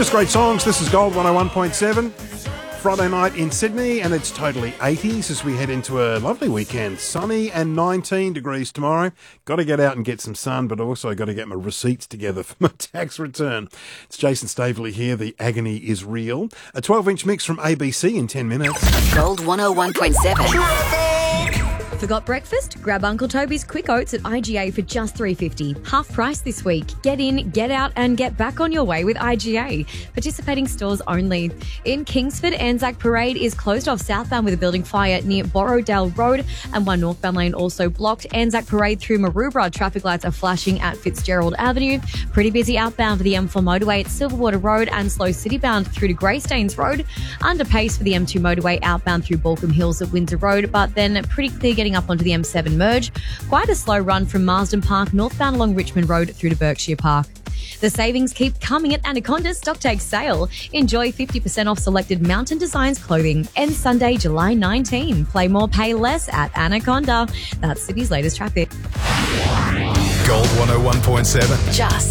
Just great songs. This is Gold 101.7. Friday night in Sydney, and it's totally 80s as we head into a lovely weekend. Sunny and 19 degrees tomorrow. Got to get out and get some sun, but also got to get my receipts together for my tax return. It's Jason Staveley here. The agony is real. A 12-inch mix from ABC in 10 minutes. Gold 101.7. Forgot breakfast? Grab Uncle Toby's Quick Oats at IGA for just $3.50. Half price this week. Get in, get out and get back on your way with IGA. Participating stores only. In Kingsford, Anzac Parade is closed off southbound with a building fire near Borrowdale Road, and one northbound lane also blocked. Anzac Parade through Maroubra. Traffic lights are flashing at Fitzgerald Avenue. Pretty busy outbound for the M4 motorway at Silverwater Road, and slow citybound through to Greystanes Road. Under pace for the M2 motorway outbound through Balcombe Hills at Windsor Road, but then pretty clear getting up onto the M7 merge. Quite a slow run from Marsden Park northbound along Richmond Road through to Berkshire Park. The savings keep coming at Anaconda's Stocktake sale. Enjoy 50% off selected Mountain Designs clothing. Ends Sunday, July 19. Play more, pay less at Anaconda. That's Sydney's latest traffic. Gold 101.7. Just